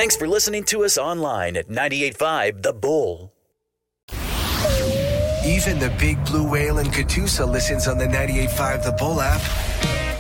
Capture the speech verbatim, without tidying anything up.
Thanks for listening to us online at ninety-eight point five The Bull. Even the big blue whale in Catoosa listens on the ninety-eight point five The Bull app.